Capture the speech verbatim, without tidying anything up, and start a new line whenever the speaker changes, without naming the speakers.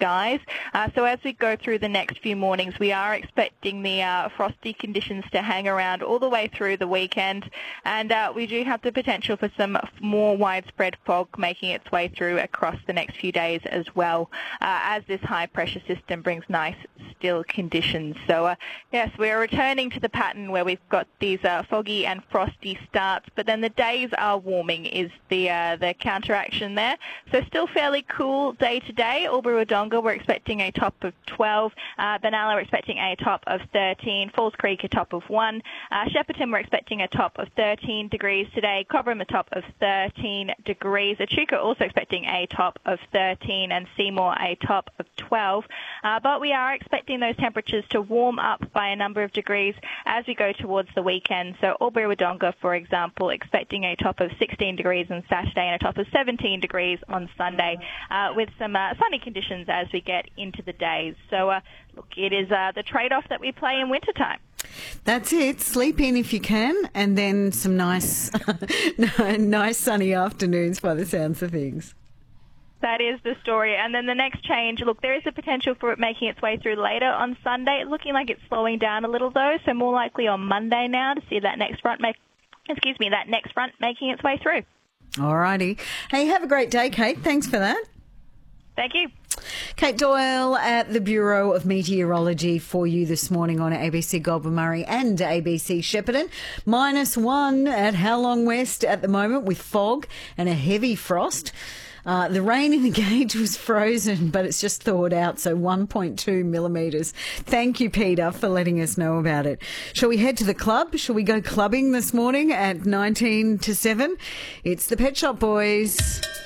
skies. Uh, so as we go through the next few mornings, we are expecting the uh, frosty conditions to hang around all the way through the weekend, and uh, we do have the potential for some more widespread fog making its way through across the next few days as well, uh, as this high-pressure system brings nice, still conditions. So, uh, yes, we're returning to the pattern where we've got these uh, foggy and frosty starts, but then the days are warming is the uh, the counteraction there. So still fairly cool day to day. Albury-Wodonga, we're expecting a top of twelve. Uh, Benalla, we're expecting a top of thirteen. Falls Creek, a top of one. Uh, Shepparton, we're expecting a top of thirteen degrees today. Cobram, a top of thirteen degrees. Echuca, also expecting a top of thirteen, and Seymour, a top of twelve. Uh, but we are expecting those temperatures to warm up by a number of degrees as we go towards the weekend. So Albury-Wodonga, for example, expecting a top of sixteen degrees on Saturday and a top of seventeen degrees on Sunday, uh, with some uh, sunny conditions as we get into the days. So, uh, look, it is uh, the trade-off that we play in wintertime.
That's it. Sleep in if you can, and then some nice, nice sunny afternoons by the sounds of things.
That is the story. And then the next change, look, there is a potential for it making its way through later on Sunday. Looking like it's slowing down a little, though, so more likely on Monday now to see that next front make, excuse me, that next front making its way through.
All righty. Hey, have a great day, Kate. Thanks for that.
Thank you.
Kate Doyle at the Bureau of Meteorology for you this morning on A B C Goulburn Murray and A B C Shepparton. Minus one at Howlong West at the moment with fog and a heavy frost. Uh, the rain in the gauge was frozen, but it's just thawed out, so one point two millimetres. Thank you, Peter, for letting us know about it. Shall we head to the club? Shall we go clubbing this morning at nineteen to seven? It's the Pet Shop Boys.